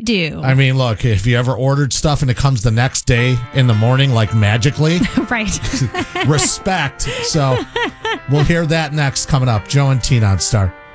do. I mean, look, if you ever ordered stuff and it comes the next day in the morning, like magically, Right. respect. So we'll hear that next coming up. Joe and Tina on Star.